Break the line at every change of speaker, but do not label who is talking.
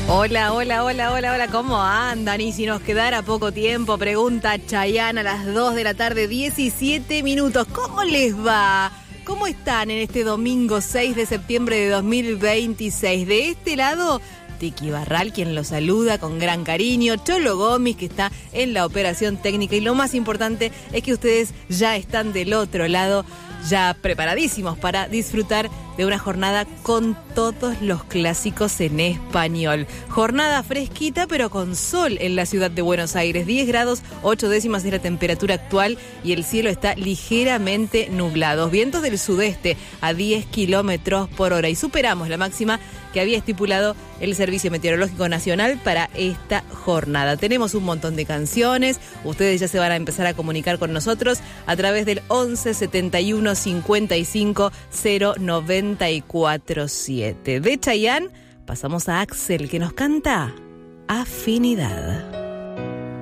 Hola, ¿cómo andan? Y si nos quedara poco tiempo, pregunta Chayanne a las 2 de la tarde, 17 minutos. ¿Cómo les va? ¿Cómo están en este domingo 6 de septiembre de 2026? De este lado, Tiki Barral, quien los saluda con gran cariño, Cholo Gómez, que está en la operación técnica, y lo más importante es que ustedes ya están del otro lado, ya preparadísimos para disfrutar de una jornada con todos los clásicos en español. Jornada fresquita pero con sol en la ciudad de Buenos Aires. 10 grados 8 décimas es la temperatura actual y el cielo está ligeramente nublado. Vientos del sudeste a 10 kilómetros por hora y superamos la máxima que había estipulado el Servicio Meteorológico Nacional para esta jornada. Tenemos un montón de canciones, ustedes ya se van a empezar a comunicar con nosotros a través del 11 71 55 0947. De Chayanne pasamos a Axel, que nos canta Afinidad.